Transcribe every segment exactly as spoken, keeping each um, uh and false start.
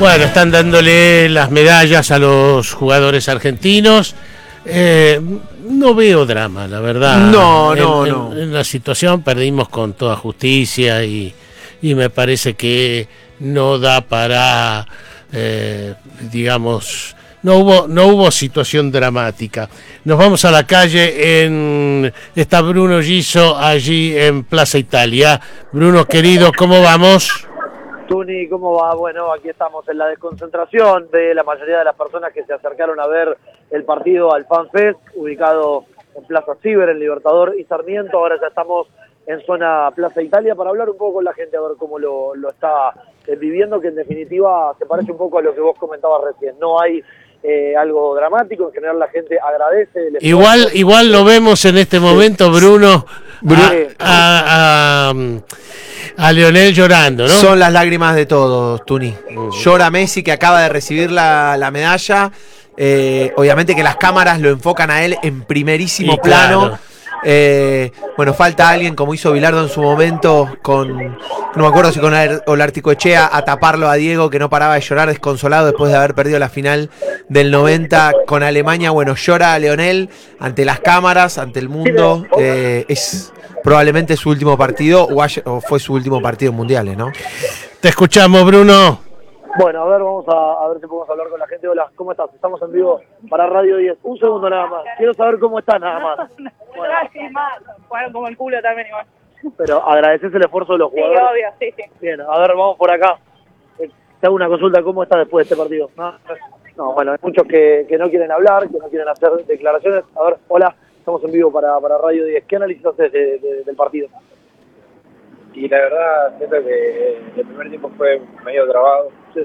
Bueno, están dándole las medallas a los jugadores argentinos. Eh, no veo drama, la verdad. No, no, en, no. En, en la situación perdimos con toda justicia y, y me parece que no da para, eh, digamos, no hubo, no hubo situación dramática. Nos vamos a la calle, en está Bruno Giso allí en Plaza Italia. Bruno, querido, ¿cómo vamos? Tuni, ¿cómo va? Bueno, aquí estamos en la desconcentración de la mayoría de las personas que se acercaron a ver el partido al FanFest, ubicado en Plaza Ciber, en Libertador y Sarmiento. Ahora ya estamos en zona Plaza Italia para hablar un poco con la gente, a ver cómo lo, lo está eh, viviendo, que en definitiva se parece un poco a lo que vos comentabas recién. No hay eh, algo dramático, en general la gente agradece. El igual, igual lo vemos en este momento, Bruno, Bruno. a... a, a A Lionel llorando, ¿no? Son las lágrimas de todos, Tuni. Uh-huh. Llora Messi, que acaba de recibir la, la medalla. Eh, obviamente que las cámaras lo enfocan a él en primerísimo sí, plano. Claro. Eh, bueno, falta alguien, como hizo Bilardo en su momento, con, no me acuerdo si con Olarticoechea, a taparlo a Diego, que no paraba de llorar desconsolado después de haber perdido la final del noventa con Alemania. Bueno, llora a Lionel ante las cámaras, ante el mundo. Eh, es probablemente su último partido, o, haya, o fue su último partido en mundiales, ¿no? Te escuchamos, Bruno. Bueno, a ver, vamos a, a ver si podemos hablar con la gente. Hola, ¿cómo estás? Estamos en vivo para Radio diez. Un segundo nada más. Quiero saber cómo estás nada más. Bueno. Sí, más. Jugaron como el culo también igual. Pero agradeces el esfuerzo de los jugadores. Sí, obvio, sí, sí. Bien, a ver, vamos por acá. Te hago una consulta, ¿cómo estás después de este partido? No, no bueno, hay muchos que, que no quieren hablar, que no quieren hacer declaraciones. A ver, hola, estamos en vivo para, para Radio diez. ¿Qué análisis haces de, de, del partido? Y la verdad, siento que el primer tiempo fue medio trabado. Sí.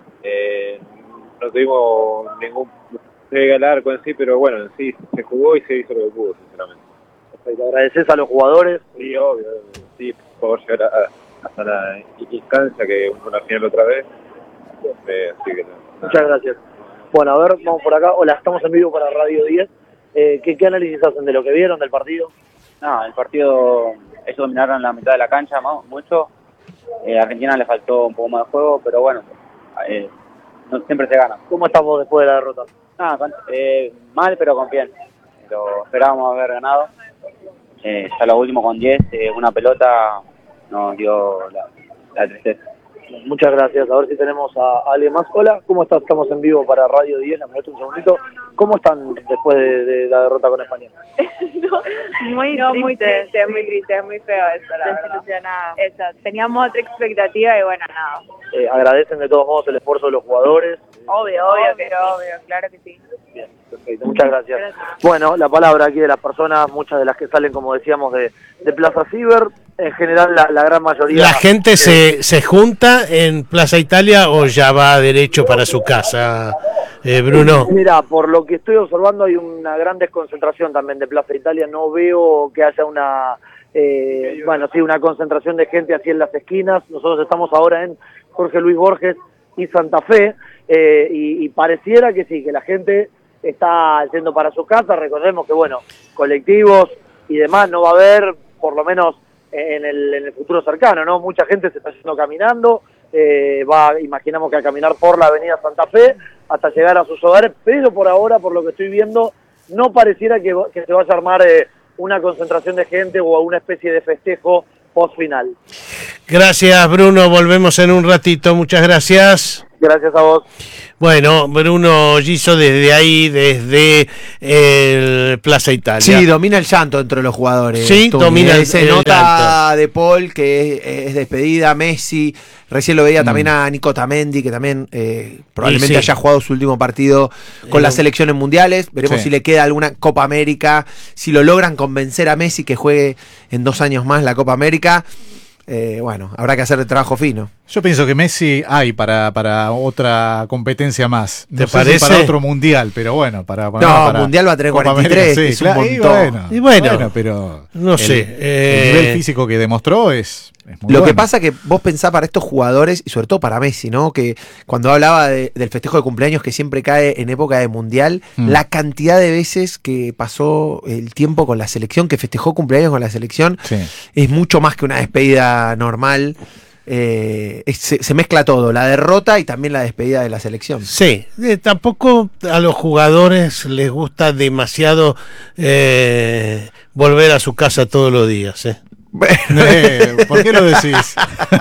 Eh, no tuvimos ningún llegue al arco en sí, pero bueno, en sí se jugó y se hizo lo que pudo, sinceramente. ¿Te agradeces a los jugadores? Sí, obvio, sí, por llegar a, hasta la instancia que hubo una final otra vez. Eh, así que, muchas gracias. Bueno, a ver, vamos por acá. Hola, estamos en vivo para Radio diez. Eh, ¿qué, ¿Qué análisis hacen de lo que vieron del partido? No, el partido, ellos dominaron la mitad de la cancha, ¿no? Mucho. Eh, a Argentina le faltó un poco más de juego, pero bueno, eh, no siempre se gana. ¿Cómo estamos después de la derrota? Ah, eh, mal, pero con bien. Pero esperábamos haber ganado. Eh, ya lo último con diez, eh, una pelota nos dio la, la tristeza. Muchas gracias. A ver si tenemos a, a alguien más. Hola, ¿cómo estás? Estamos en vivo para Radio diez. Me un segundito. ¿Cómo están después de, de la derrota con España? no, muy, no, triste, muy triste, muy triste, muy feo eso, la verdad. Eso, teníamos otra expectativa y bueno, nada. Eh, ¿Agradecen de todos modos el esfuerzo de los jugadores? Obvio, obvio, que obvio, claro que sí. Bien, perfecto. Muchas gracias. gracias. Bueno, la palabra aquí de las personas, muchas de las que salen, como decíamos, de, de Plaza Ciber. En general, la, la gran mayoría... ¿La gente se, se junta en Plaza Italia o ya va derecho para su casa, eh, Bruno? Mira, por lo que estoy observando hay una gran desconcentración también de Plaza Italia. No veo que haya una... Eh, bueno, sí, una concentración de gente así en las esquinas. Nosotros estamos ahora en Jorge Luis Borges y Santa Fe, eh, y, y pareciera que sí, que la gente está yendo para su casa. Recordemos que, bueno, colectivos y demás no va a haber, por lo menos en el, en el futuro cercano, ¿no? Mucha gente se está yendo caminando, eh, va, imaginamos que a caminar por la avenida Santa Fe hasta llegar a sus hogares, pero por ahora, por lo que estoy viendo, no pareciera que, que se vaya a armar eh, una concentración de gente o una especie de festejo post final. Gracias, Bruno, volvemos en un ratito, muchas gracias. Gracias a vos. Bueno, Bruno Giso desde ahí, desde el Plaza Italia. Sí, domina el llanto entre los jugadores. Sí, Tony, domina el, Se el nota llanto. De Paul, que es, es despedida, Messi. Recién lo veía mm. también a Nico Tamendi, que también eh, probablemente sí. haya jugado su último partido con eh, las selecciones mundiales. Veremos sí. si le queda alguna Copa América, si lo logran convencer a Messi que juegue en dos años más la Copa América. Eh, bueno, habrá que hacer el trabajo fino. Yo pienso que Messi hay para, para otra competencia más. No ¿Te sé parece? Si para otro mundial, pero bueno, para, para no, para mundial va a tener Copa cuarenta y tres, América, sí, es claro, un y montón. bueno, y bueno, bueno, pero no el, sé. Eh, el nivel físico que demostró es, es muy Lo bueno. que pasa que vos pensás para estos jugadores, y sobre todo para Messi, ¿no? Que cuando hablaba de, del festejo de cumpleaños que siempre cae en época de mundial, mm. la cantidad de veces que pasó el tiempo con la selección, que festejó cumpleaños con la selección, sí. es mucho más que una despedida normal. eh, se, se mezcla todo, la derrota y también la despedida de la selección. Sí, eh, tampoco a los jugadores les gusta demasiado eh, volver a su casa todos los días, ¿eh? Eh, ¿Por qué lo decís?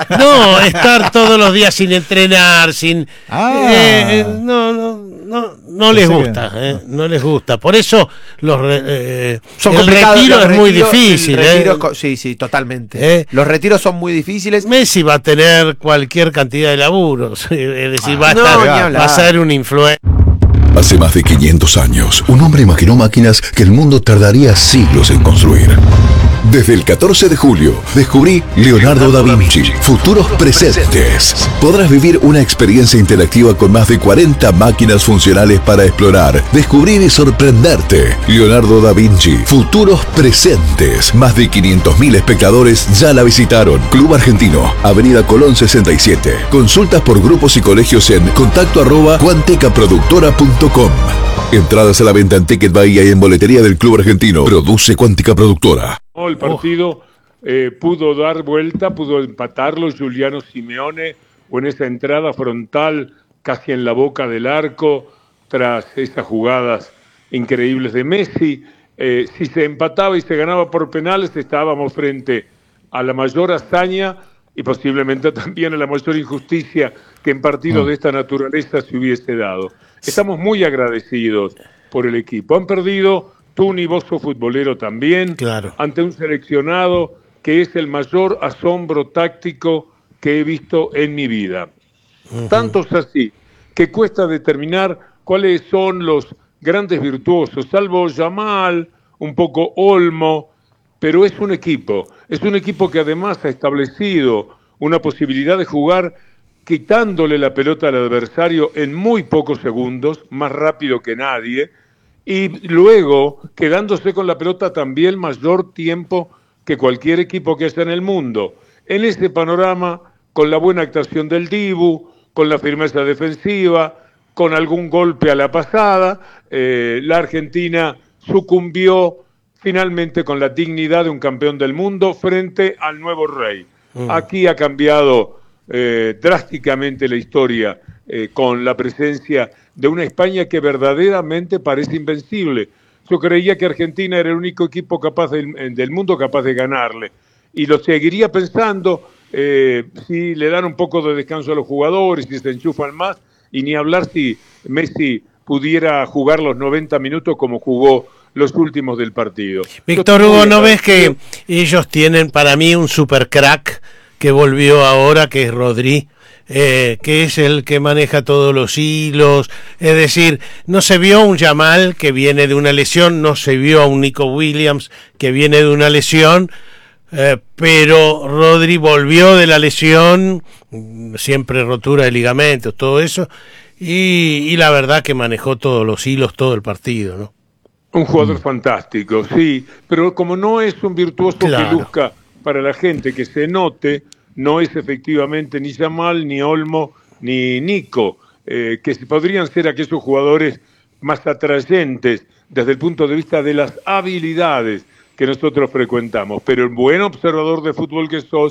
No, estar todos los días sin entrenar, sin Ah. eh, eh, no, no, no, no les gusta, eh, no les gusta. Por eso los re- eh, Son el complicados, retiro los es muy retiros- difícil. el retiro eh. es co- sí, sí, totalmente. Eh. Los retiros son muy difíciles. Messi va a tener cualquier cantidad de laburos, es decir, Ah, va a no, estar, ni va hablar. a ser un influencer. Hace más de quinientos años, un hombre imaginó máquinas que el mundo tardaría siglos en construir. Desde el catorce de julio, descubrí Leonardo da Vinci, Futuros Presentes. Podrás vivir una experiencia interactiva con más de cuarenta máquinas funcionales para explorar, descubrir y sorprenderte. Leonardo da Vinci, Futuros Presentes. Más de quinientos mil espectadores ya la visitaron. Club Argentino, Avenida Colón sesenta y siete. Consultas por grupos y colegios en contacto arroba cuanticaproductora punto com. Entradas a la venta en Ticket Bahía y en boletería del Club Argentino. Produce Cuántica Productora. El partido eh, pudo dar vuelta, pudo empatarlo Giuliano Simeone con esa entrada frontal casi en la boca del arco tras esas jugadas increíbles de Messi. Eh, si se empataba y se ganaba por penales, estábamos frente a la mayor hazaña y posiblemente también a la mayor injusticia que en partidos de esta naturaleza se hubiese dado. Estamos muy agradecidos por el equipo. Han perdido Tuni, vos sos futbolero también, Claro. ante un seleccionado que es el mayor asombro táctico que he visto en mi vida. Uh-huh. Tanto es así que cuesta determinar cuáles son los grandes virtuosos, salvo Yamal, un poco Olmo, pero es un equipo, es un equipo que además ha establecido una posibilidad de jugar quitándole la pelota al adversario en muy pocos segundos, más rápido que nadie, y luego quedándose con la pelota también mayor tiempo que cualquier equipo que haya en el mundo. En ese panorama, con la buena actuación del Dibu, con la firmeza defensiva, con algún golpe a la pasada, eh, la Argentina sucumbió finalmente con la dignidad de un campeón del mundo frente al nuevo rey. Mm. Aquí ha cambiado eh, drásticamente la historia eh, con la presencia de una España que verdaderamente parece invencible. Yo creía que Argentina era el único equipo capaz del, del mundo capaz de ganarle, y lo seguiría pensando eh, si le dan un poco de descanso a los jugadores, si se enchufan más, y ni hablar si Messi pudiera jugar los noventa minutos como jugó los últimos del partido. Víctor Hugo, ¿no ves que ellos tienen para mí un super crack que volvió ahora, que es Rodri? Eh, que es el que maneja todos los hilos, es decir, no se vio un Yamal que viene de una lesión, no se vio a un Nico Williams que viene de una lesión, eh, pero Rodri volvió de la lesión, siempre rotura de ligamentos, todo eso, y, y la verdad que manejó todos los hilos, todo el partido, ¿no? Un jugador mm. fantástico, sí, pero como no es un virtuoso claro. que luzca para la gente, que se note, no es efectivamente ni Yamal, ni Olmo, ni Nico, eh, que podrían ser aquellos jugadores más atrayentes desde el punto de vista de las habilidades que nosotros frecuentamos. Pero el buen observador de fútbol que sos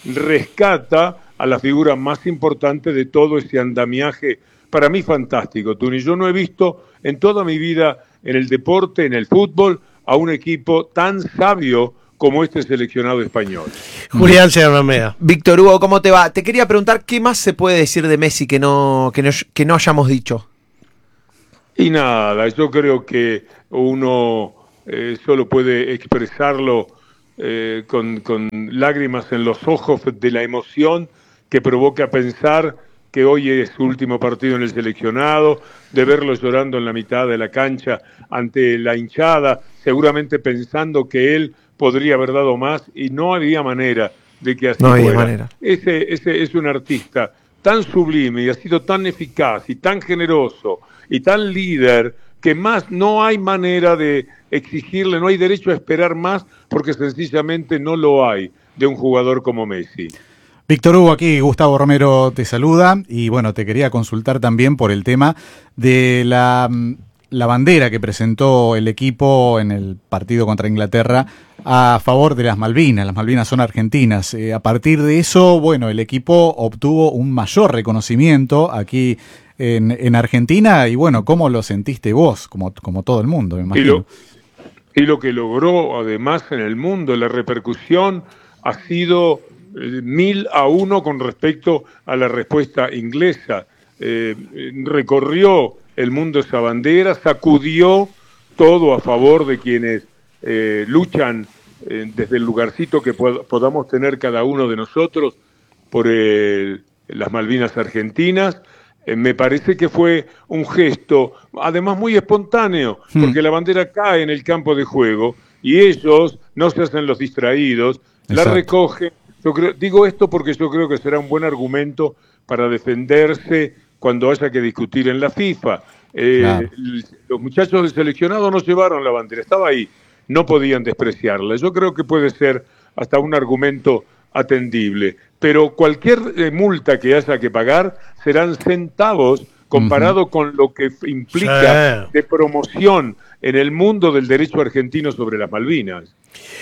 rescata a la figura más importante de todo ese andamiaje, para mí fantástico, Tuni. Yo no he visto en toda mi vida en el deporte, en el fútbol, a un equipo tan sabio como este seleccionado español. Julián Cerramea. Víctor Hugo, ¿cómo te va? Te quería preguntar, ¿qué más se puede decir de Messi que no, que no, que no hayamos dicho? Y nada, yo creo que uno eh, solo puede expresarlo eh, con, con lágrimas en los ojos de la emoción que provoca pensar que hoy es su último partido en el seleccionado, de verlo llorando en la mitad de la cancha ante la hinchada, seguramente pensando que él podría haber dado más y no había manera de que así no fuera. Había manera. Ese, ese es un artista tan sublime y ha sido tan eficaz y tan generoso y tan líder que más no hay manera de exigirle, no hay derecho a esperar más porque sencillamente no lo hay de un jugador como Messi. Víctor Hugo, aquí Gustavo Romero te saluda y bueno, te quería consultar también por el tema de la... la bandera que presentó el equipo en el partido contra Inglaterra a favor de las Malvinas. Las Malvinas son argentinas. Eh, a partir de eso, bueno, el equipo obtuvo un mayor reconocimiento aquí en, en Argentina. Y bueno, ¿cómo lo sentiste vos? Como, como todo el mundo, me imagino. Y lo, y lo que logró además en el mundo, la repercusión ha sido eh, mil a uno con respecto a la respuesta inglesa. Eh, recorrió el mundo esa bandera, sacudió todo a favor de quienes eh, luchan eh, desde el lugarcito que pod- podamos tener cada uno de nosotros por eh, las Malvinas argentinas. Eh, me parece que fue un gesto, además muy espontáneo, hmm. porque la bandera cae en el campo de juego y ellos no se hacen los distraídos, Exacto. la recogen. Yo creo, digo esto porque yo creo que será un buen argumento para defenderse cuando haya que discutir en la FIFA. Eh, claro. Los muchachos del seleccionado no llevaron la bandera, estaba ahí, no podían despreciarla. Yo creo que puede ser hasta un argumento atendible, pero cualquier eh, multa que haya que pagar serán centavos comparado uh-huh. con lo que implica sí. de promoción en el mundo del derecho argentino sobre las Malvinas.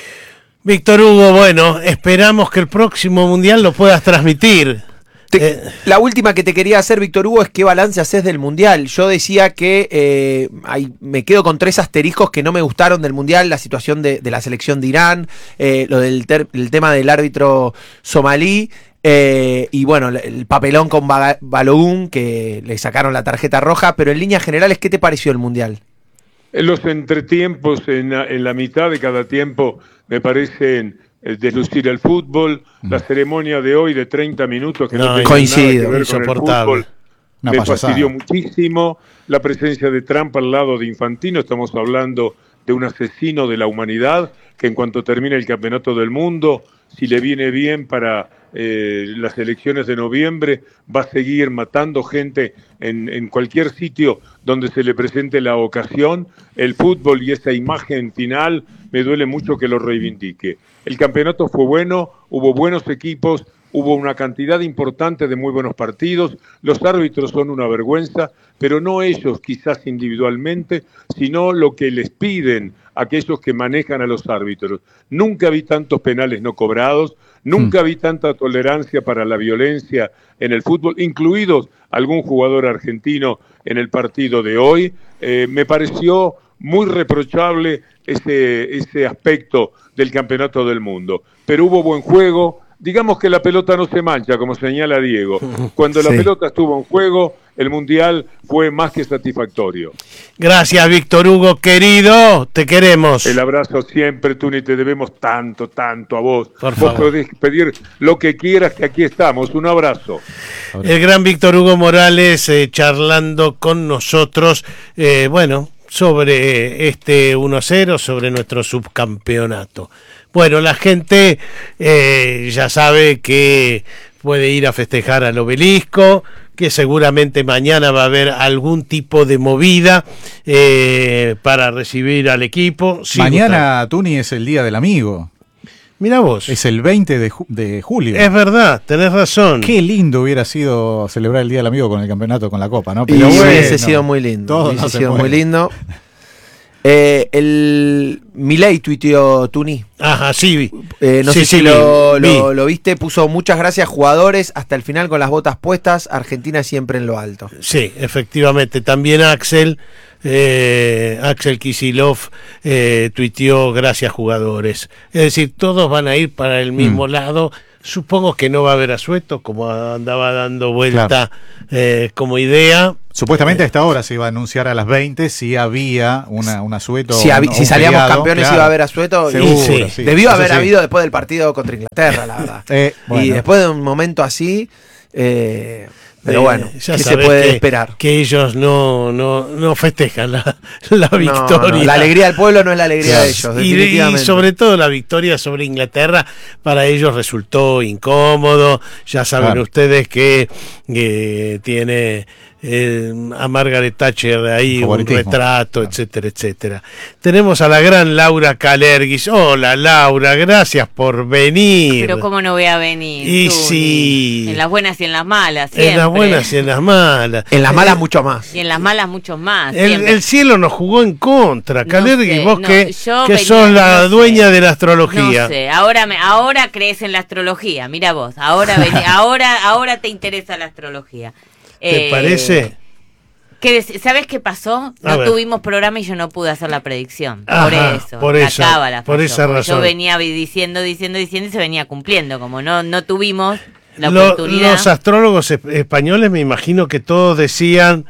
Víctor Hugo, bueno, esperamos que el próximo Mundial lo puedas transmitir. Te, eh. La última que te quería hacer, Víctor Hugo, es qué balance haces del Mundial. Yo decía que eh, hay, me quedo con tres asteriscos que no me gustaron del Mundial, la situación de, de la selección de Irán, eh, lo del ter, el tema del árbitro somalí, eh, y bueno, el papelón con Balogun, que le sacaron la tarjeta roja, pero en líneas generales, ¿qué te pareció el Mundial? En los entretiempos, en la, en la mitad de cada tiempo, me parecen deslucir el fútbol, mm. la ceremonia de hoy de treinta minutos que no, no coincido, nada que ver con el fútbol, me fastidió muchísimo. La presencia de Trump al lado de Infantino, estamos hablando de un asesino de la humanidad que en cuanto termine el campeonato del mundo, si le viene bien para eh, las elecciones de noviembre, va a seguir matando gente en, en cualquier sitio donde se le presente la ocasión. El fútbol y esa imagen final me duele mucho que lo reivindique. El campeonato fue bueno, hubo buenos equipos, hubo una cantidad importante de muy buenos partidos, los árbitros son una vergüenza, pero no ellos quizás individualmente, sino lo que les piden aquellos que manejan a los árbitros. Nunca vi tantos penales no cobrados, nunca mm. vi tanta tolerancia para la violencia en el fútbol, incluidos algún jugador argentino en el partido de hoy. Eh, me pareció muy reprochable ese, ese aspecto del campeonato del mundo, pero hubo buen juego. Digamos que la pelota no se mancha, como señala Diego. Cuando sí. la pelota estuvo en juego, el Mundial fue más que satisfactorio. Gracias, Víctor Hugo, querido, te queremos. El abrazo siempre, Tuni, te debemos tanto, tanto a vos. Por vos favor. podés pedir lo que quieras, que aquí estamos. Un abrazo. El gran Víctor Hugo Morales eh, charlando con nosotros, eh, bueno, sobre este uno a cero, sobre nuestro subcampeonato. Bueno, la gente eh, ya sabe que puede ir a festejar al obelisco, que seguramente mañana va a haber algún tipo de movida eh, para recibir al equipo. Sí, mañana, Gustavo. Tuni, es el Día del Amigo. Mira vos. Es el veinte de, ju- de julio. Es verdad, tenés razón. Qué lindo hubiera sido celebrar el Día del Amigo con el campeonato, con la Copa, ¿no? Pero y bueno, hubiese sido muy lindo. Hubiese no sido muy lindo. Eh, el Milei tuiteó, Tuni. Ajá, sí vi. Eh, no sí, sé sí, si lo, vi. lo, lo viste. Puso muchas gracias jugadores hasta el final con las botas puestas. Argentina siempre en lo alto. Sí, efectivamente. También Axel, eh, Axel Kicillof eh, tuiteó gracias jugadores. Es decir, todos van a ir para el mismo mm. lado. Supongo que no va a haber asueto, como andaba dando vuelta claro. eh, como idea. Supuestamente a esta hora se iba a anunciar a las veinte si había una, un asueto. Si, un, si un salíamos feriado, campeones claro. iba a haber asueto. Seguro, sí. Sí. Debió Eso haber sí. habido después del partido contra Inglaterra, la verdad. eh, bueno. Y después de un momento así, eh, pero eh, bueno, ya ¿qué se puede que, esperar? Que ellos no, no, no festejan la, la victoria. No, no, la alegría del pueblo no es la alegría claro. de ellos, y, definitivamente. Y sobre todo la victoria sobre Inglaterra para ellos resultó incómodo. Ya saben claro. ustedes que, que tiene eh, a Margaret Thatcher ahí un Favoritismo. retrato, Claro. etcétera, etcétera. Tenemos a la gran Laura Calerguis. Hola Laura, gracias por venir. Pero cómo no voy a venir. Y Tuni? sí. En las buenas y en las malas, En siempre. las buenas y en las malas. En las malas mucho más. Y en las malas muchos más. El, siempre. el cielo nos jugó en contra, No Calergui, sé, vos no, que, yo que venía- sos la no sé. dueña de la astrología. No sé, ahora me, ahora crees en la astrología, mira vos, ahora vení- ahora, ahora te interesa la astrología. ¿Te Eh, parece? que des- ¿Sabes qué pasó? A No ver. tuvimos programa y yo no pude hacer la predicción. Ajá, por eso. por la esa- cábala por falló, esa porque razón. Yo venía diciendo, diciendo, diciendo y se venía cumpliendo. Como no, no tuvimos la Lo- oportunidad. los astrólogos es- españoles me imagino que todos decían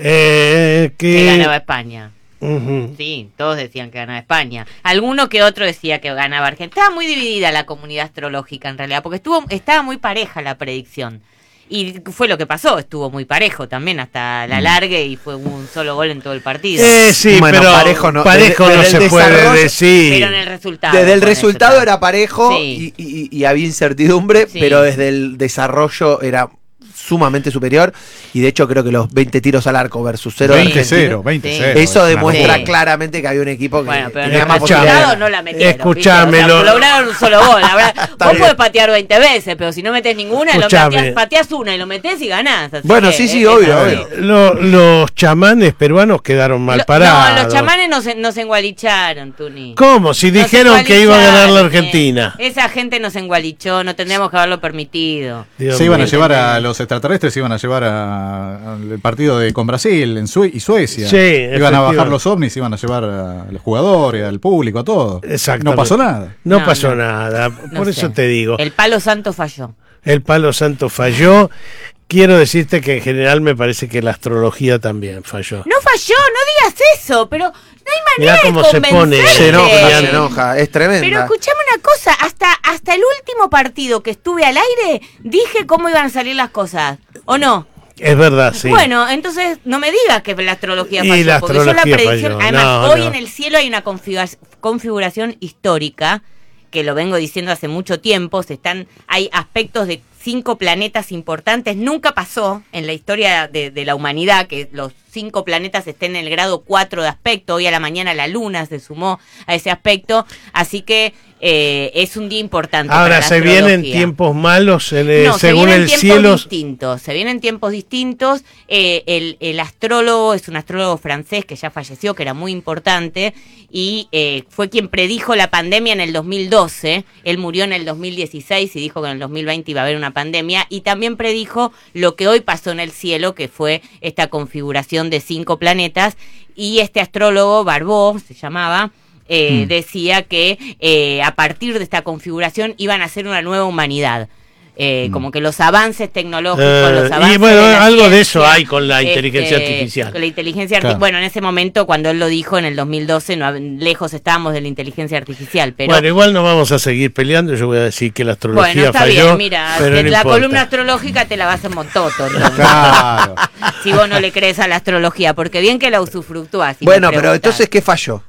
eh, que... que ganaba España. Ujú. Sí, todos decían que ganaba España. Alguno que otro decía que ganaba Argentina. Estaba muy dividida la comunidad astrológica en realidad, porque estuvo, estaba muy pareja la predicción. Y fue lo que pasó, estuvo muy parejo también hasta la largue y fue un solo gol en todo el partido. Eh, sí, Bueno, pero parejo no- parejo desde- no desde se el puede desarrollo- decir. Pero en el resultado. Desde el con resultado eso, era parejo Sí. y, y- y había incertidumbre, Sí. pero desde el desarrollo era sumamente superior. Y de hecho creo que los veinte tiros al arco versus cero de veinte Argentina, cero, veinte Sí. cero. eso es una demuestra Sí. claramente que había un equipo que Bueno, pero en tenía el más Escuchame. resultado posibilidades. no la metieron. Escuchame, ¿viste? O sea, lo- lograron un solo gol. Habrá- vos bien. podés patear veinte veces, pero si no metes ninguna, lo Escuchame. pateás, pateás una y lo metés y ganás. así Bueno, que sí, sí, es- obvio, es así. obvio. Lo- los chamanes peruanos quedaron mal Lo- parados. No, los chamanes nos, en- nos engualicharon, Tuni. ¿Cómo? Si Nos dijeron que iba a ganar la engualicharon, Argentina. eh. Esa gente nos engualichó, no tendríamos que haberlo permitido. Dios Se iban a mío. llevar a los extraterrestres, se iban a llevar a- al partido de, con Brasil en Sue- y Suecia. Sí, iban a efectivamente. bajar los ovnis, iban a llevar a los jugadores, al público, a todo. Exactamente. No pasó nada. No, No, pasó no. nada. No Por sé. eso te digo. El palo santo falló. El palo santo falló. Quiero decirte que en general me parece que la astrología también falló. No falló, no digas eso, pero no hay Mirá manera cómo de se pone. convencerte. Se enoja, Eh, se enoja, es tremenda. Pero escuchame una cosa, hasta, hasta el último partido que estuve al aire, dije cómo iban a salir las cosas, ¿o no? Es verdad, sí. Bueno, entonces no me digas que la astrología Y falló, la porque yo la astrología predicción, falló. además, No, hoy no. en el cielo hay una configura- configuración histórica, que lo vengo diciendo hace mucho tiempo, se están, hay aspectos de cinco planetas importantes, nunca pasó en la historia de, de la humanidad que los cinco planetas estén en el grado cuatro de aspecto, hoy a la mañana la luna se sumó a ese aspecto, así que eh, es un día importante. Ahora, para la ¿se vienen astrología. tiempos malos en el- No, se según vienen el tiempos cielo? distintos, se vienen tiempos distintos. Eh, el, el astrólogo es un astrólogo francés que ya falleció, que era muy importante, y eh, fue quien predijo la pandemia en el dos mil doce. Él murió en el dos mil dieciséis y dijo que en el dos mil veinte iba a haber una pandemia, y también predijo lo que hoy pasó en el cielo, que fue esta configuración de cinco planetas, y este astrólogo, Barbot, se llamaba, eh, Mm. decía que eh, a partir de esta configuración iban a ser una nueva humanidad. Eh, Mm. Como que los avances tecnológicos, Eh, los y avances bueno, de la algo de ciencia, eso hay con la inteligencia este, artificial. con la inteligencia arti- Claro. Bueno, en ese momento, cuando él lo dijo en el dos mil doce, no, hab- lejos estábamos de la inteligencia artificial. Pero Bueno, igual no vamos a seguir peleando. Yo voy a decir que la astrología bueno, está falló. bien, mira, pero que no la importa. columna astrológica te la vas a hacer mototo, entonces, Claro. si vos no le crees a la astrología, porque bien que la usufructuás. si me Bueno, pero preguntás. entonces, ¿qué falló?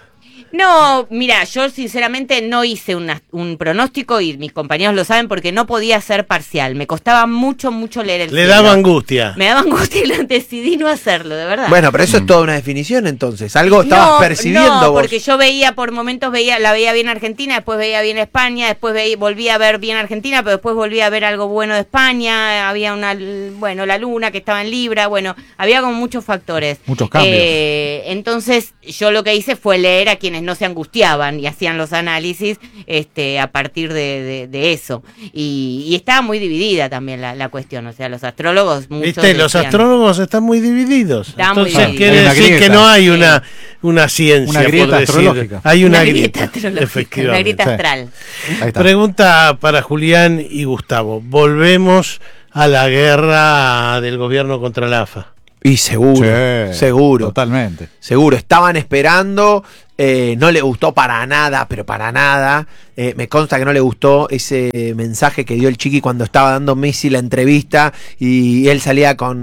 No, mira, yo sinceramente no hice una- un pronóstico y mis compañeros lo saben porque no podía ser parcial. Me costaba mucho, mucho leer el Le cielo. daba angustia. Me daba angustia y lo- decidí no hacerlo, de verdad. Bueno, pero eso es toda una definición entonces. Algo estabas no, percibiendo no, vos. porque yo veía por momentos, veía la veía bien Argentina, después veía bien España, después veía, volví a ver bien Argentina, pero después volví a ver algo bueno de España, había una, bueno, la luna que estaba en Libra, bueno, había como muchos factores. Muchos cambios. Eh, entonces yo lo que hice fue leer a quienes no se angustiaban y hacían los análisis este, a partir de, de, de eso. Y, y estaba muy dividida también la, la cuestión, o sea, los astrólogos... muchos Viste, los decían- astrólogos están muy divididos. Están muy Entonces divididos. quiere Hay una decir que grieta. no hay Sí. una, una ciencia, Una grieta por decir. astrológica. Hay una, Una grieta, grieta astrológica, una efectivamente. grieta Sí. astral. Ahí está. Pregunta para Julián y Gustavo. Volvemos a la guerra del gobierno contra la A F A. Y seguro, Sí, seguro. Totalmente. Seguro, estaban esperando, eh, no le gustó para nada, pero para nada. Eh, me consta que no le gustó ese mensaje que dio el Chiqui cuando estaba dando Messi la entrevista y él salía con,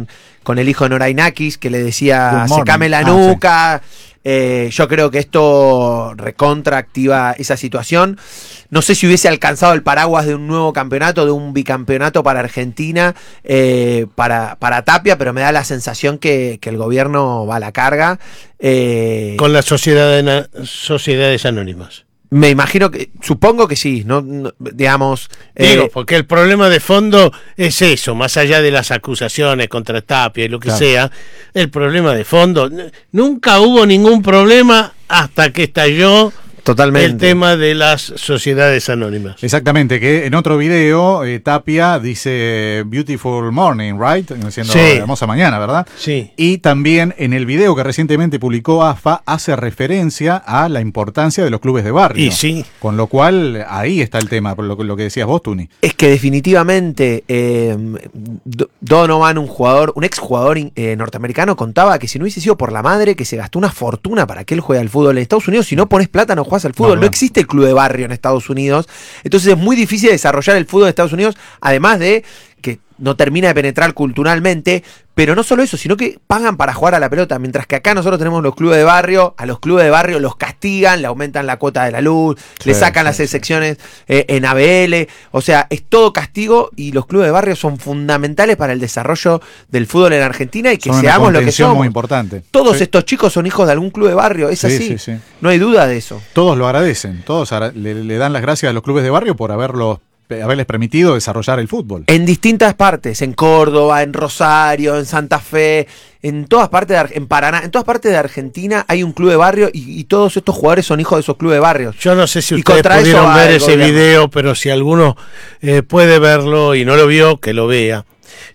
con el hijo de Norainakis, que le decía, secame la Ah, nuca. Sí. Eh, yo creo que esto recontra activa esa situación. No sé si hubiese alcanzado el paraguas de un nuevo campeonato, de un bicampeonato para Argentina, eh, para, para Tapia, pero me da la sensación que, que el gobierno va a la carga. Eh, Con las sociedades, sociedades anónimas. Me imagino que, supongo que sí, no, no digamos. Digo, eh, porque el problema de fondo es eso, más allá de las acusaciones contra Tapia y lo que Claro. sea, el problema de fondo, n- nunca hubo ningún problema hasta que estalló totalmente. el tema de las sociedades anónimas. Exactamente, que en otro video eh, Tapia dice Beautiful Morning, right? Diciendo Sí. hermosa mañana, ¿verdad? Sí. Y también en el video que recientemente publicó A F A hace referencia a la importancia de los clubes de barrio. Y sí. Con lo cual ahí está el tema, por lo, lo que decías vos, Tuni. Es que definitivamente eh, Do- Donovan, un jugador, un exjugador eh, norteamericano, contaba que si no hubiese sido por la madre, que se gastó una fortuna para que él juegue al fútbol en Estados Unidos, si no pones plata no jugás al fútbol. No, No, no. existe el club de barrio en Estados Unidos. Entonces es muy difícil desarrollar el fútbol de Estados Unidos, además de que no termina de penetrar culturalmente. Pero no solo eso, sino que pagan para jugar a la pelota. Mientras que acá nosotros tenemos los clubes de barrio, a los clubes de barrio los castigan, le aumentan la cuota de la luz, Sí, le sacan sí, las sí. secciones eh, en A B L. O sea, es todo castigo y los clubes de barrio son fundamentales para el desarrollo del fútbol en Argentina y que Son una seamos lo que contención somos. muy importante. Todos Sí. estos chicos son hijos de algún club de barrio, es Sí, así. sí, sí. No hay duda de eso. Todos lo agradecen, todos agra- le, le dan las gracias a los clubes de barrio por haberlos, haberles permitido desarrollar el fútbol. En distintas partes, en Córdoba, en Rosario, en Santa Fe, en todas partes de Ar- en Paraná, en todas partes de Argentina hay un club de barrio y, y todos estos jugadores son hijos de esos clubes de barrios. Yo no sé si Y ustedes contra eso pudieron va ver el ese gobierno. video, pero si alguno eh, puede verlo y no lo vio, que lo vea.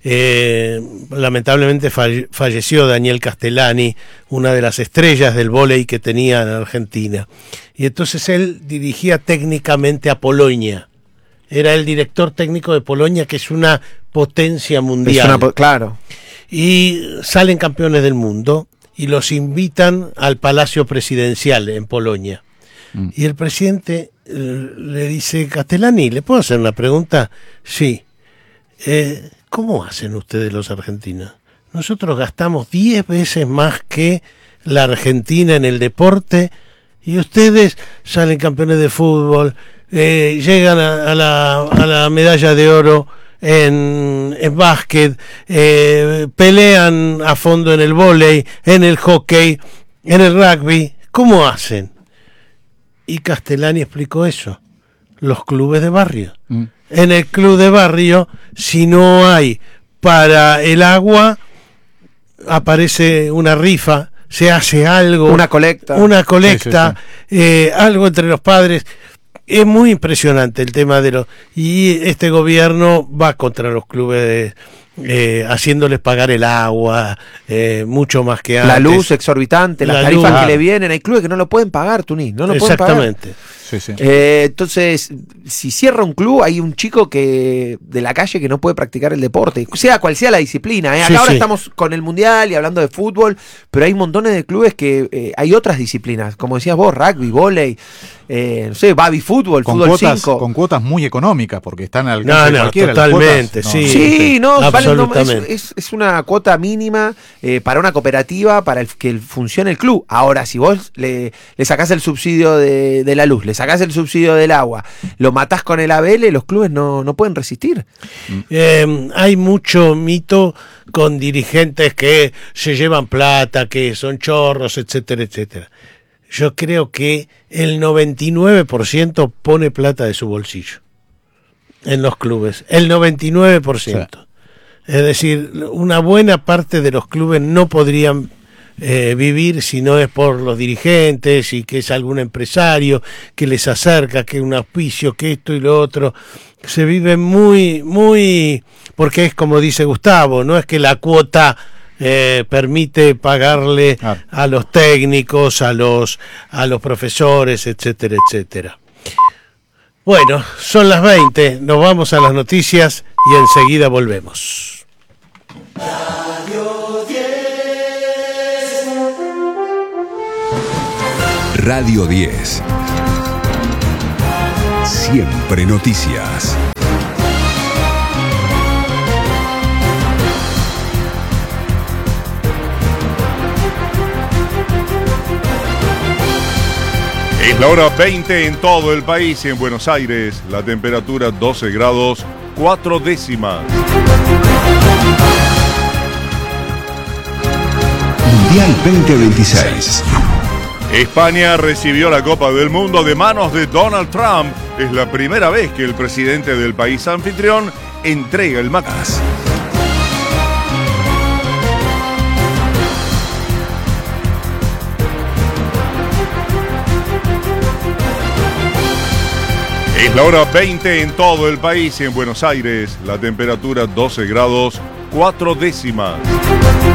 Eh, lamentablemente falle- falleció Daniel Castellani, una de las estrellas del vóley que tenía en Argentina. Y entonces él dirigía técnicamente a Polonia. Era el director técnico de Polonia, que es una potencia Es mundial. una po- claro. Y salen campeones del mundo y los invitan al Palacio Presidencial en Polonia. Mm. Y el presidente eh, le dice, Castellani, ¿le puedo hacer una pregunta? Sí. Eh, ¿Cómo hacen ustedes los argentinos? Nosotros gastamos diez veces más que la Argentina en el deporte y ustedes salen campeones de fútbol, eh, llegan a, a, la, a la medalla de oro en, en básquet, eh, pelean a fondo en el vóley, en el hockey, en el rugby. ¿Cómo hacen? Y Castellani explicó eso. Los clubes de barrio. Mm. En el club de barrio, si no hay para el agua, aparece una rifa, se hace algo, Una colecta. una colecta, Sí, sí, eh, algo entre los padres. Es muy impresionante el tema de los... Y este gobierno va contra los clubes, de, eh, haciéndoles pagar el agua, eh, mucho más que antes. La luz exorbitante, las La tarifas luz, que claro. le vienen. Hay clubes que no lo pueden pagar, Tuní. No lo pueden pagar. Exactamente. Sí, sí. Eh, entonces, si cierra un club, hay un chico que de la calle que no puede practicar el deporte, sea cual sea la disciplina. ¿eh? Acá Sí, ahora sí. estamos con el mundial y hablando de fútbol, pero hay montones de clubes que eh, hay otras disciplinas, como decías vos, rugby, vóley, eh, no sé, baby fútbol, Con fútbol cuotas, cinco. con cuotas muy económicas, porque están al No, alcance de no, cualquiera. las totalmente, cuotas, sí. Sí, no, valen- no, es, absolutamente. es- es una cuota mínima eh, para una cooperativa para el, que el- funcione el club. Ahora, si vos le, le sacás el subsidio de, de la luz, le sacás el subsidio del agua, lo matás con el A B L, los clubes no, no pueden resistir. Eh, hay mucho mito con dirigentes que se llevan plata, que son chorros, etcétera, etcétera. Yo creo que el noventa y nueve por ciento pone plata de su bolsillo en los clubes. El noventa y nueve por ciento. Es decir, una buena parte de los clubes no podrían eh, vivir si no es por los dirigentes y que es algún empresario que les acerca, que un auspicio, que esto y lo otro. Se vive muy, muy, porque es como dice Gustavo, no es que la cuota eh, permite pagarle Claro. a los técnicos, a los, a los profesores, etcétera, etcétera. Bueno, son las veinte, nos vamos a las noticias y enseguida volvemos. Radio diez. Siempre noticias. Es la hora veinte en todo el país y en Buenos Aires la temperatura doce grados cuatro décimas. Mundial veinte veintiséis. España recibió la Copa del Mundo de manos de Donald Trump. Es la primera vez que el presidente del país anfitrión entrega el Macas. Es la hora veinte en todo el país y en Buenos Aires la temperatura doce grados cuatro décimas.